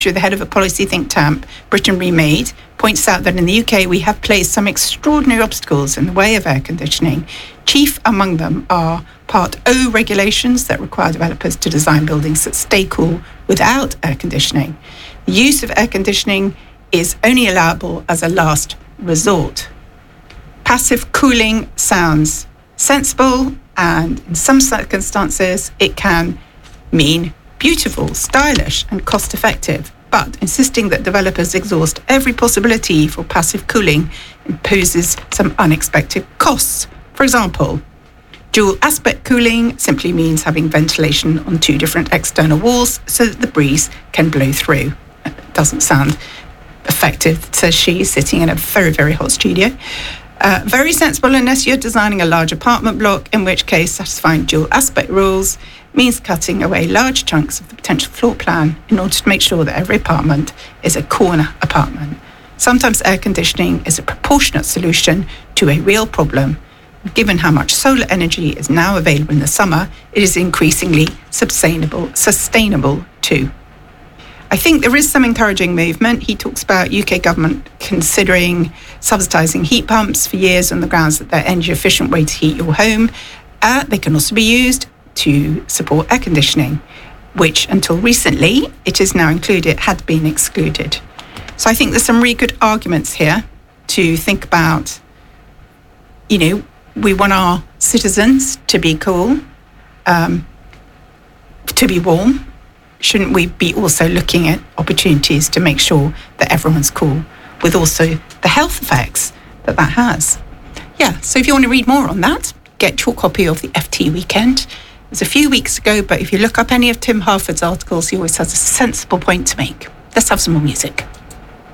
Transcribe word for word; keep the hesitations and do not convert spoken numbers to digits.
the head of a policy think tank, Britain Remade, points out that in the U K we have placed some extraordinary obstacles in the way of air conditioning. Chief among them are Part O regulations that require developers to design buildings that stay cool without air conditioning. The use of air conditioning is only allowable as a last resort. Passive cooling sounds sensible, and in some circumstances it can mean beautiful, stylish and cost-effective, but insisting that developers exhaust every possibility for passive cooling imposes some unexpected costs. For example, dual aspect cooling simply means having ventilation on two different external walls so that the breeze can blow through. It doesn't sound effective, says she, sitting in a very, very hot studio. Uh, very sensible unless you're designing a large apartment block, in which case satisfying dual aspect rules means cutting away large chunks of the potential floor plan in order to make sure that every apartment is a corner apartment. Sometimes air conditioning is a proportionate solution to a real problem. Given how much solar energy is now available in the summer, it is increasingly sustainable, sustainable too. I think there is some encouraging movement. He talks about U K government considering subsidising heat pumps for years on the grounds that they're an energy-efficient way to heat your home. Uh, they can also be used to support air conditioning, which until recently, it is now included, had been excluded. So I think there's some really good arguments here to think about, you know, we want our citizens to be cool, um, to be warm. Shouldn't we be also looking at opportunities to make sure that everyone's cool, with also the health effects that that has? Yeah, so if you want to read more on that, get your copy of the F T Weekend. It was a few weeks ago, but if you look up any of Tim Harford's articles, he always has a sensible point to make. Let's have some more music.